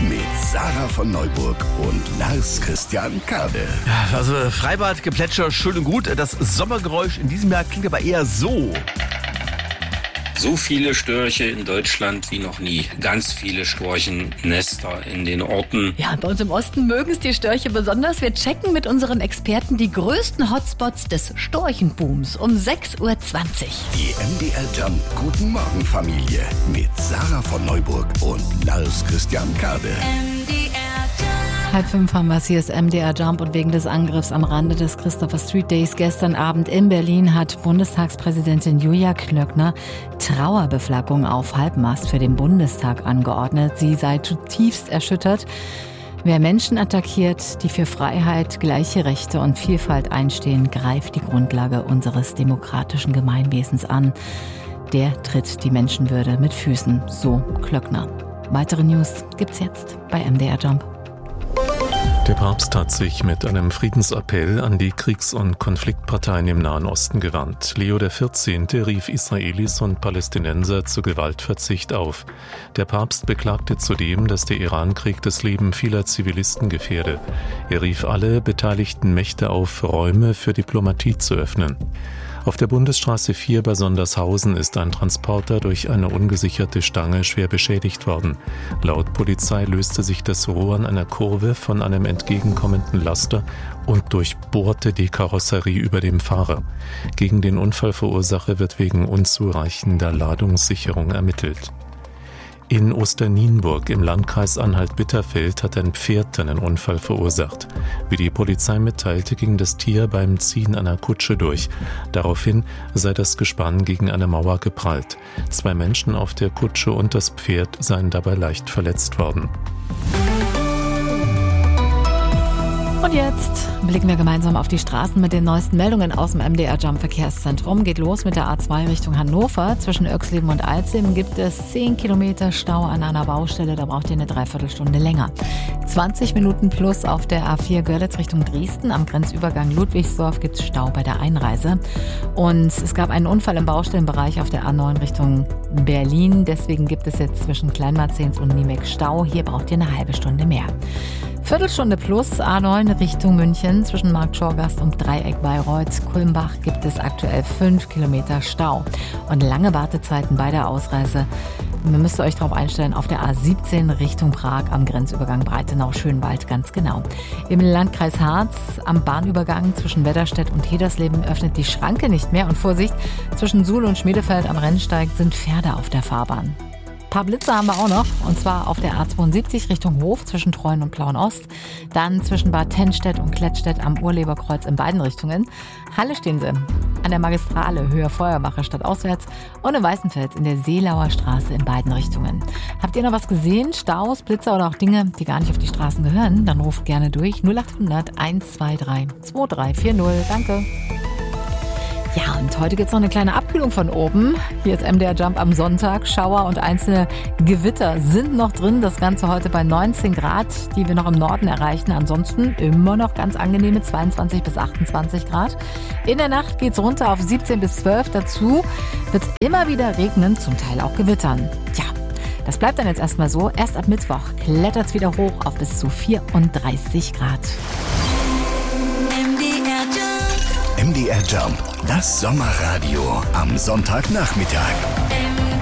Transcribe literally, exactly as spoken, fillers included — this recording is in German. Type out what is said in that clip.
mit Sarah von Neuburg und Lars Christian Kade. Ja, also Freibad, Geplätscher, schön und gut. Das Sommergeräusch in diesem Jahr klingt aber eher so. So viele Störche in Deutschland wie noch nie. Ganz viele Storchennester in den Orten. Ja, bei uns im Osten mögen es die Störche besonders. Wir checken mit unseren Experten die größten Hotspots des Storchenbooms um sechs Uhr zwanzig. Die M D R Jump Guten Morgen Familie mit Sarah von Neuburg und Lars Christian Kade. Halb fünf haben wir es, hier ist M D R Jump und wegen des Angriffs am Rande des Christopher Street Days gestern Abend in Berlin hat Bundestagspräsidentin Julia Klöckner Trauerbeflaggung auf Halbmast für den Bundestag angeordnet. Sie sei zutiefst erschüttert. Wer Menschen attackiert, die für Freiheit, gleiche Rechte und Vielfalt einstehen, greift die Grundlage unseres demokratischen Gemeinwesens an. Der tritt die Menschenwürde mit Füßen, so Klöckner. Weitere News gibt's jetzt bei M D R Jump. Der Papst hat sich mit einem Friedensappell an die Kriegs- und Konfliktparteien im Nahen Osten gewandt. Leo der vierzehnte rief Israelis und Palästinenser zu Gewaltverzicht auf. Der Papst beklagte zudem, dass der Irankrieg das Leben vieler Zivilisten gefährde. Er rief alle beteiligten Mächte auf, Räume für Diplomatie zu öffnen. Auf der Bundesstraße vier bei Sondershausen ist ein Transporter durch eine ungesicherte Stange schwer beschädigt worden. Laut Polizei löste sich das Rohr an einer Kurve von einem entgegenkommenden Laster und durchbohrte die Karosserie über dem Fahrer. Gegen den Unfallverursacher wird wegen unzureichender Ladungssicherung ermittelt. In Osternienburg im Landkreis Anhalt-Bitterfeld hat ein Pferd einen Unfall verursacht. Wie die Polizei mitteilte, ging das Tier beim Ziehen einer Kutsche durch. Daraufhin sei das Gespann gegen eine Mauer geprallt. Zwei Menschen auf der Kutsche und das Pferd seien dabei leicht verletzt worden. Und jetzt blicken wir gemeinsam auf die Straßen mit den neuesten Meldungen aus dem M D R Jump Verkehrszentrum. Geht los mit der A zwei Richtung Hannover. Zwischen Oechsleben und Alzim gibt es zehn Kilometer Stau an einer Baustelle. Da braucht ihr eine Dreiviertelstunde länger. zwanzig Minuten plus auf der A vier Görlitz Richtung Dresden. Am Grenzübergang Ludwigsdorf gibt es Stau bei der Einreise. Und es gab einen Unfall im Baustellenbereich auf der A neun Richtung Berlin. Deswegen gibt es jetzt zwischen Kleinmarzens und Niemek Stau. Hier braucht ihr eine halbe Stunde mehr. Viertelstunde plus A neun Richtung München zwischen Marktschorgast und Dreieck Bayreuth. Kulmbach gibt es aktuell fünf Kilometer Stau und lange Wartezeiten bei der Ausreise. Ihr müsst euch darauf einstellen, auf der A siebzehn Richtung Prag am Grenzübergang Breitenau-Schönwald ganz genau. Im Landkreis Harz am Bahnübergang zwischen Wedderstedt und Hedersleben öffnet die Schranke nicht mehr. Und Vorsicht, zwischen Suhl und Schmiedefeld am Rennsteig sind Pferde auf der Fahrbahn. Ein paar Blitze haben wir auch noch, und zwar auf der A zweiundsiebzig Richtung Hof zwischen Treuen und Plauen-Ost, dann zwischen Bad Tennstedt und Klettstedt am Urleberkreuz in beiden Richtungen. Halle stehen sie an der Magistrale Höhe Feuerwache stadtauswärts und in Weißenfels in der Seelauer Straße in beiden Richtungen. Habt ihr noch was gesehen? Staus, Blitzer oder auch Dinge, die gar nicht auf die Straßen gehören? Dann ruft gerne durch null acht hundert eins zwei drei zwei drei vier null. Danke. Ja, und heute gibt's noch eine kleine Abkühlung von oben. Hier ist M D R Jump am Sonntag. Schauer und einzelne Gewitter sind noch drin. Das Ganze heute bei neunzehn Grad, die wir noch im Norden erreichen. Ansonsten immer noch ganz angenehme zweiundzwanzig bis achtundzwanzig Grad. In der Nacht geht's runter auf siebzehn bis zwölf. Dazu wird's immer wieder regnen, zum Teil auch gewittern. Tja, das bleibt dann jetzt erstmal so. Erst ab Mittwoch klettert's wieder hoch auf bis zu vierunddreißig Grad. M D R Jump, das Sommerradio am Sonntagnachmittag.